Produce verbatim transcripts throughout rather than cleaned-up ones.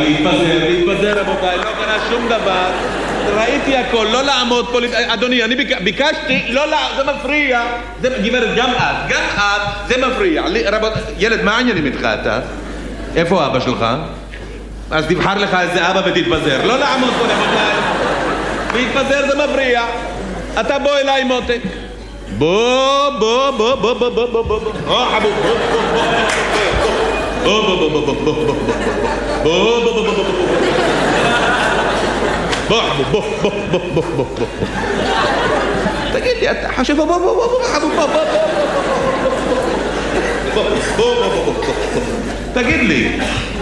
להתפזר, להתפזר רבותיי, לא קרה שום דבר. ראיתי הכל, לא לעמוד פה, אדוני, אני ביקשתי, לא לעמוד, זה מפריע. גברת, גם את, גם את, זה מפריע. רבותיי, ילד, מה העניינים איתך אתה? איפה אבא שלך? אז תבחר לך איזה אבא ותתפזר. לא לעמוד פה רבותיי. להתפזר זה מפריע. אתה בוא אליי מותק. בוא, בוא, בוא, בוא, בוא, בוא, בוא, בוא, בוא, בוא, חבוב, בוא, בוא, בוא, בוא, בוא, בוא, בוא, בוא, בוא, בוא, בוא, בוא, בוא, בוא, חבוב, בוא, בוא, בוא, בוא, בוא, בוא. תגיד לי, אתה חושב, בוא, בוא, בוא, בוא, חבוב, בוא, בוא, בוא, בוא, בוא, בוא, בוא. תגיד לי,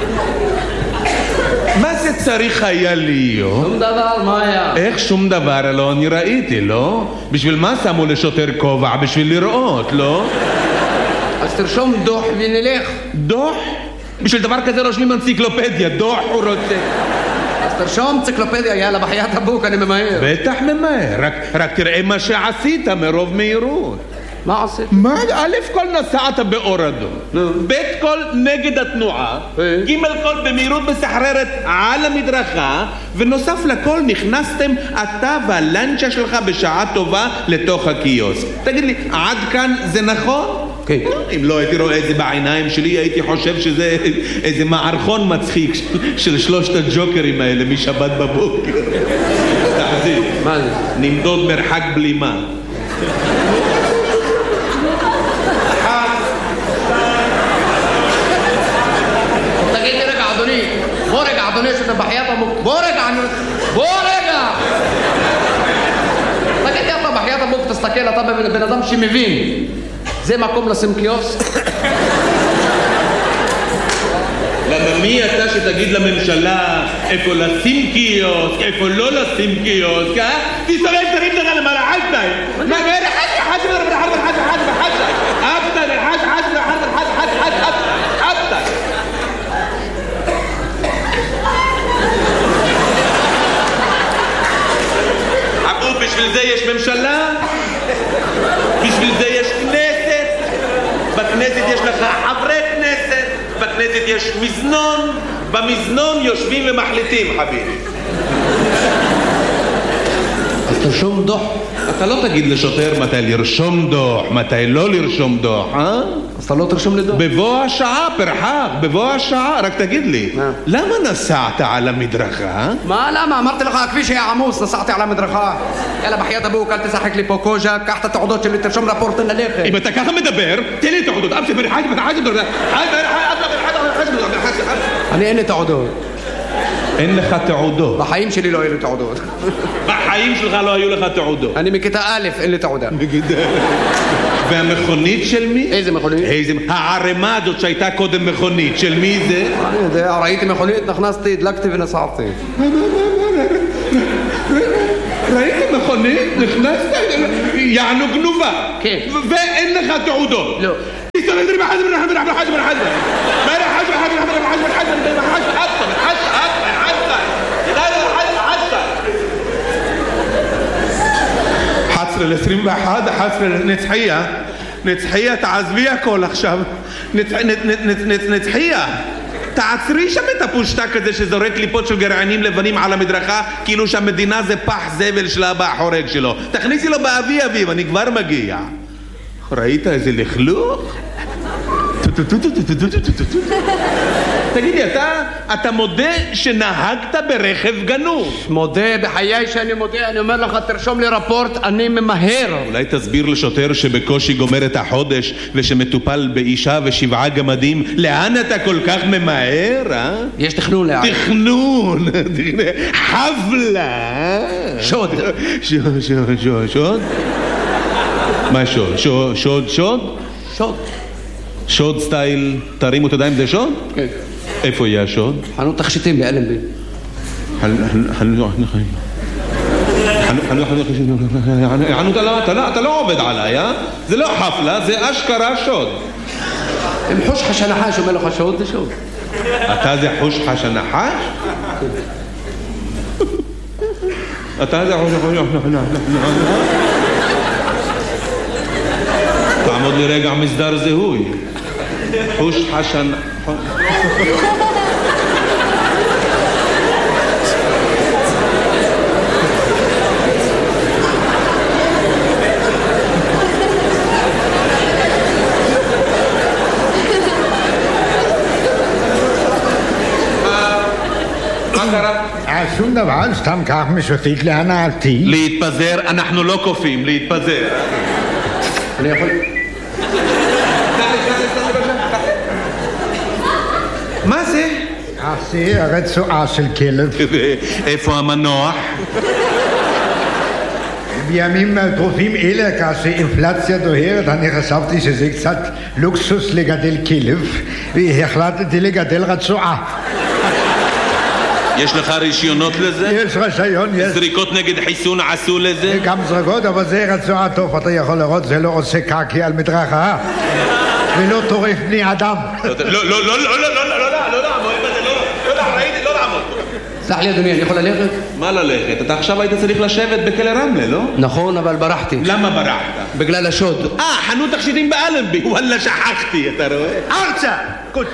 מה זה צריך היה להיות? שום דבר, מה היה? איך שום דבר? לא, אני ראיתי, לא? בשביל מה שמו לשוטר כובע? בשביל לראות, לא? אז תרשום דוח ונלך. דוח? בשביל דבר כזה רושמים אנציקלופדיה, דוח הוא רוצה. אז תרשום אנציקלופדיה, יאללה, בחיית הבוק, אני ממהר. בטח ממהר, רק, רק תראה מה שעשית מרוב מהירות. מה עשית? מה? א' כל נסעת באור אדום, ב' כל נגד התנועה, ג' כל במהירות מסחררת על המדרכה, ונוסף לכל נכנסתם אתה והלנצ'ה שלך בשעה טובה לתוך הקיוסק. תגיד לי, עד כאן זה נכון? כן. אם לא הייתי רואה את זה בעיניים שלי, הייתי חושב שזה איזה מערכון מצחיק של שלושת הג'וקרים האלה משבת בבוקר. תחזיר. מה זה? נמדוד מרחק בלימה. בוא רגע, אדוני, שאתה בחיית הבוק. בוא רגע, בוא רגע. תגיד לי, אתה בחיית הבוק, תסתכל, אתה בן אדם שמבין. זה מקום לשים קיוסק? למה מי אתה שתגיד לממשלה איפה לשים קיוסק, איפה לא לשים קיוסק, אה? תסתובב, תרים לך למעלה, חסנאי. מה, גאלה, חסנאי, חסנאי, חסנאי, חסנאי, חסנאי, חסנאי, חסנאי, חסנאי, חסנאי, חסנאי. בשביל זה יש ממשלה, בשביל זה יש כנסת, בכנסת יש לך חברי כנסת, בכנסת יש מזנון, במזנון יושבים ומחליטים, חביבי. אז תרשום דוח. אתה לא תגיד לשוטר מתי לרשום דוח, מתי לא לרשום דוח, אה? אז אתה לא תרשום לי דוח. בבוא השעה, פרחק, בבוא השעה, רק תגיד לי, למה נסעת על המדרכה? מה, למה? אמרתי לך, הכביש היה עמוס, נסעתי על המדרכה. יאללה, בחיית הבוק, אל תשחק לי פה קוז'ה, קח את התעודות שלי, תרשום רפורט ללכת. אם אתה ככה מדבר, תן לי תעודות, אבשי פרחק, פרחק, אני אין לי תעודות. אין לך תעודות. בחיים שלי לא היו לי תעודות. בחיים שלך לא היו לך תעודות. אני מכיתה א', אין לי תעודה. והמכונית של מי? איזה מכונית? איזה... הערימה הזאת שהייתה קודם מכונית, של מי זה? אני יודע, ראיתי מכונית, נכנסתי, הדלקתי ונסעתי. ראיתי מכונית, נכנסת, יענו גנובה. כן. ואין לך תעודות. לא. תסתובב דרי בחזר מן החזר, בחזר מן החזר. מה החזר, בחזר, בחזר, בחזר, בחזר, בחזר, בחזר, חצר ל-עשרים ואחת, חצר נצחיה, נצחיה, תעזבי הכל עכשיו, נצחיה, תעצרי שם את הפושטק הזה שזורק קליפות של גרעינים לבנים על המדרכה, כאילו שהמדינה זה פח זבל של אבא החורג שלו. תכניסי לו באבי אביב, אני כבר מגיע. ראית איזה לכלוך? תגיד לי, אתה, אתה מודה שנהגת ברכב גנוב? מודה, בחיי שאני מודה, אני אומר לך, תרשום לי רפורט, אני ממהר. אולי תסביר לשוטר שבקושי גומר את החודש ושמטופל באישה ושבעה גמדים, לאן אתה כל כך ממהר, אה? יש תכנון לאן. תכנון, חבלה. שוד. שוד, שוד, שוד, שוד? מה שוד? שוד, שוד, שוד? שוד. שוד סטייל, תרימו את הידיים, זה שוד? כן. איפה יהיה השוד? חנות תכשיטים באלנבי. אתה לא עובד עליי, אה? זה לא חפלה, זה אשכרה שוד. אם חוש חש הנחש אומר לך שוד, זה שוד. אתה זה חוש חש הנחש? אתה זה חוש חש הנחש? תעמוד לי רגע מסדר זיהוי. חוש חשן... קרה? שום דבר, סתם כך משוטט להנאתי. להתפזר, אנחנו לא קופים, להתפזר. אני יכול... מה זה? זה הרצועה של כלב. איפה המנוח? בימים טרופים אלה, כאשר אינפלציה דוהרת, אני חשבתי שזה קצת לוקסוס לגדל כלב, והחלטתי לגדל רצועה. יש לך רישיונות לזה? יש רישיון, יש. זריקות נגד חיסון עשו לזה? גם זריקות, אבל זה רצועה טוב, אתה יכול לראות, זה לא עושה קקי על מדרכה, ולא טורף בני אדם. לא, לא, לא, לא, לא, לא, לא, לא, לא לעמוד, לא לעמוד, ראיתי, לא לעמוד. סלח לי אדוני, אני יכול ללכת? מה ללכת? אתה עכשיו היית צריך לשבת בכלא רמלה, לא? נכון, אבל ברחתי. למה ברחת? בגלל השוד. אה, חנות תכשיטים באלנבי, וואלה שכחתי, אתה רואה? ארצה! קוד.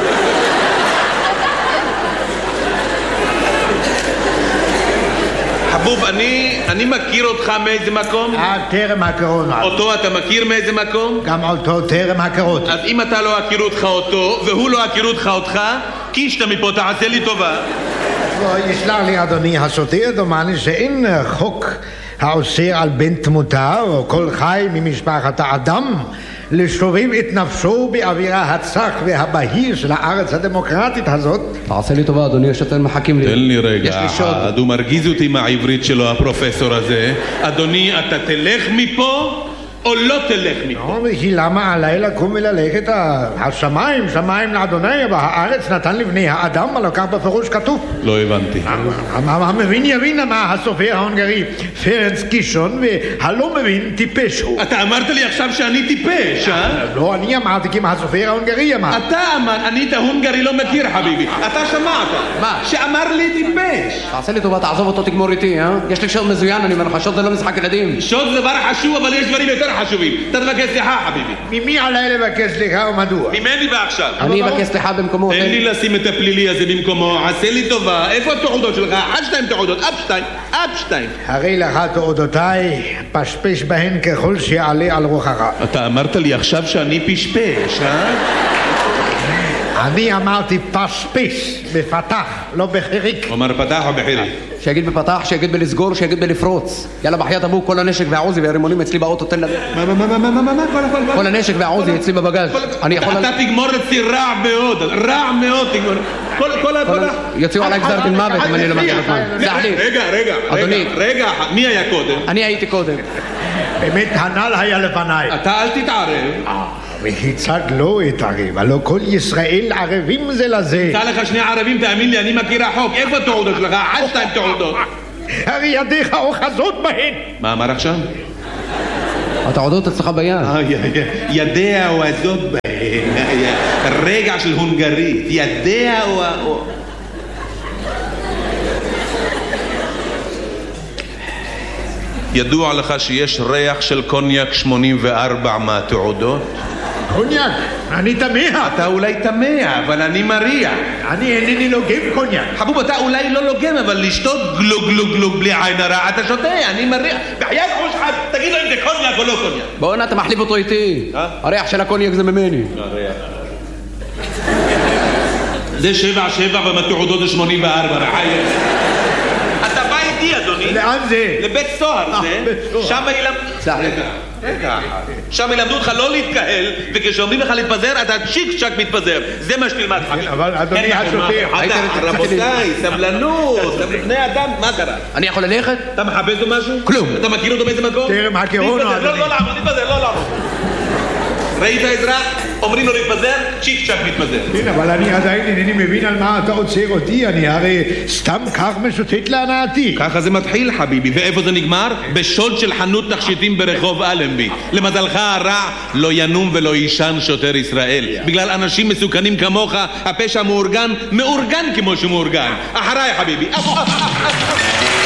חבוב, אני, אני מכיר אותך מאיזה מקום? אה, טרם הקורונה. אותו אתה מכיר מאיזה מקום? גם אותו טרם הקורונה. אז אם אתה לא הכיר אותך אותו, והוא לא הכיר אותך אותך, קישת מפה, תעשה לי טובה. יסלח לי אדוני השוטר, דומני שאין חוק האוסר על בן תמותה או כל חי ממשפחת האדם לשובב את נפשו באווירה הצח והבהיר של הארץ הדמוקרטית הזאת. תעשה לי טובה אדוני, השוטר מחכים לי. תן לי רגע, יש לי שוד. הוא מרגיז אותי מהעברית שלו הפרופסור הזה. אדוני, אתה תלך מפה או לא תלך מפה? לא, וכי למה עליי לקום וללכת? השמיים, שמיים לאדוני, אבל הארץ נתן לבני האדם, על כך בפירוש כתוב. לא הבנתי. המבין יבין מה הסופר ההונגרי פרנץ קישון, והלא מבין טיפש הוא. אתה אמרת לי עכשיו שאני טיפש, אה? לא, אני אמרתי כי מה הסופר ההונגרי אמר. אתה אמר, אני את ההונגרי לא מכיר חביבי. אתה שמעת. מה? שאמר לי טיפש. תעשה לי טובה, תעזוב אותו, תגמור איתי, אה? יש לי שוד מזוין, אני אומר לך, שוד זה לא משחק ילדים. שוד זה דבר חשוב, אבל יש דברים יותר חשובים. אתה תבקש סליחה, חביבי. ממי עליי לבקש סליחה ומדוע? ממני ועכשיו. אני אבקש סליחה במקומו. תן לי לשים את הפלילי הזה במקומו, עשה לי טובה. איפה התעודות שלך? עד שתיים תעודות, עד שתיים, עד שתיים. הרי לך תעודותיי, פשפש בהן ככל שיעלה על רוחך. אתה אמרת לי עכשיו שאני פשפש, אה? אני אמרתי פשפש, בפתח, לא בחיריק. אומר פתח או בחיריק? שיגיד בפתח, שיגיד בלסגור, שיגיד בלפרוץ. יאללה בחיית אבו, כל הנשק והעוזי והרימונים אצלי באוטו, תן לדעת. מה, מה, מה, מה, מה, מה, מה, כל הכל? כל הנשק והעוזי אצלי בבגז. אני יכול... אתה תגמור אצלי רע מאוד, רע מאוד תגמור. כל הכל... יוציאו עליי גזר דין מוות אם אני לא מגיע בזמן. סלח לי. רגע, רגע, רגע, רגע, מי היה קודם? אני הייתי קודם. באמת הנ"ל היה לפניי. אתה אל תתערב. וכיצד לא אתערב? הלא כל ישראל ערבים זה לזה. תמצא לך שני ערבים, תאמין לי, אני מכיר החוק. איפה תעודות שלך? עד שתיים תעודות. הרי ידיך אוחזות בהן. מה אמר עכשיו? התעודות אצלך ביד. ידיה אוחזות בהן. רגע של הונגרית. ידיה או... ידוע לך שיש ריח של קוניאק שמונים וארבע מהתעודות? קוניאק? אני תמה. אתה אולי תמה, אבל אני מריח. אני אינני לוגם קוניאק. חבוב, אתה אולי לא לוגם, אבל לשתות גלוג גלוג גלוג בלי עין הרע, אתה שותה, אני מריח. בחיית ראש אחד, תגיד לו אם זה קוניאק או לא קוניאק. בוא הנה, אתה מחליף אותו איתי. הריח של הקוניאק זה ממני. זה שבע שבע ומתעודות זה שמונים וארבע, רחיים. אתה בא איתי, אדוני. לאן זה? לבית סוהר זה. שם ילמדו... סלח לי. רגע, שם ילמדו אותך לא להתקהל, וכשאומרים לך להתפזר, אתה צ'יק צ'ק מתפזר. זה מה שתלמד חביב. אבל אדוני השוטר... רבותיי, סבלנות, בני אדם, מה קרה? אני יכול ללכת? אתה מחפש לו משהו? כלום. אתה מכיר אותו באיזה מקום? טרם הכירונו, לא, אדוני. לא לעמוד, להתפזר, לא לעמוד. ראית אזרח? אומרים לו להתפזר, צ'יק צ'ק מתפזר. כן, אבל אני עדיין אינני מבין על מה אתה עוצר אותי, אני הרי סתם כך משוטט להנאתי. ככה זה מתחיל חביבי, ואיפה זה נגמר? בשוד של חנות תכשיטים ברחוב אלנבי. למזלך הרע לא ינום ולא יישן שוטר ישראל. בגלל אנשים מסוכנים כמוך, הפשע מאורגן, מאורגן כמו שמאורגן. אחריי חביבי.